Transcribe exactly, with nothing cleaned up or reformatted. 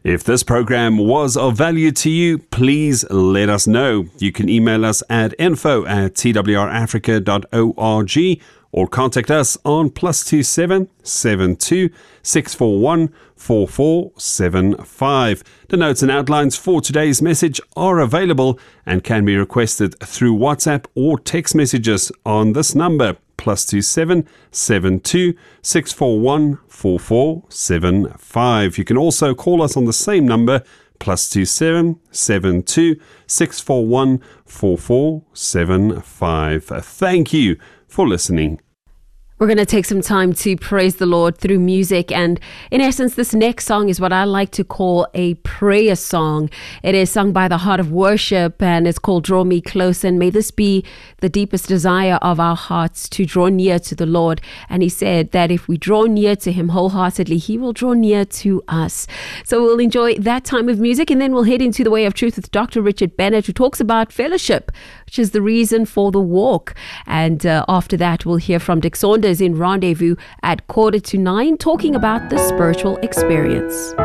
If this program was of value to you, please let us know. You can email us at info at t w r africa dot org or contact us on plus two seven seven two six four one four four seven five. The notes and outlines for today's message are available and can be requested through WhatsApp or text messages on this number, plus two seven seven two six four one four four seven five. You can also call us on the same number, plus two seven seven two six four one four four seven five. Thank you for listening. We're going to take some time to praise the Lord through music. And in essence, this next song is what I like to call a prayer song. It is sung by the Heart of Worship and it's called Draw Me Close. And may this be the deepest desire of our hearts, to draw near to the Lord. And he said that if we draw near to him wholeheartedly, he will draw near to us. So we'll enjoy that time of music, and then we'll head into the Way of Truth with Doctor Richard Bennett, who talks about fellowship, which is the reason for the walk. And uh, after that, we'll hear from Dick Saunders in Rendezvous at quarter to nine, talking about the spiritual experience.